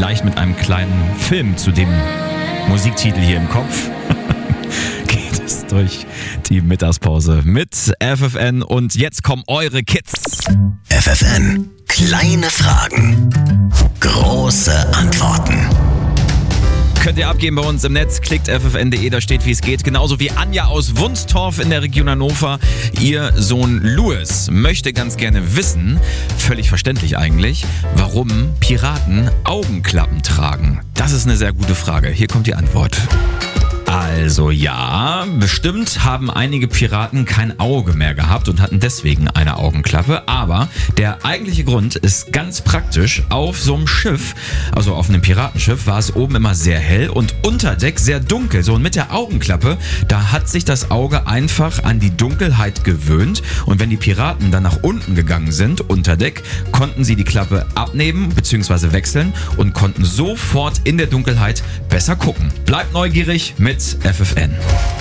vielleicht mit einem kleinen Film zu dem Musiktitel hier im Kopf geht es durch die Mittagspause mit FFN und jetzt kommen eure Kids. FFN, kleine Fragen, große Antworten. Könnt ihr abgeben bei uns im Netz, klickt ffn.de, da steht, wie es geht. Genauso wie Anja aus Wunstorf in der Region Hannover. Ihr Sohn Louis möchte ganz gerne wissen, völlig verständlich eigentlich, warum Piraten Augenklappen tragen. Das ist eine sehr gute Frage. Hier kommt die Antwort. Also ja, bestimmt haben einige Piraten kein Auge mehr gehabt und hatten deswegen eine Augenklappe. Aber der eigentliche Grund ist ganz praktisch. Auf so einem Schiff, also auf einem Piratenschiff, war es oben immer sehr hell und unter Deck sehr dunkel. So, und mit der Augenklappe, da hat sich das Auge einfach an die Dunkelheit gewöhnt. Und wenn die Piraten dann nach unten gegangen sind, unter Deck, konnten sie die Klappe abnehmen bzw. wechseln und konnten sofort in der Dunkelheit besser gucken. Bleibt neugierig mit FFN.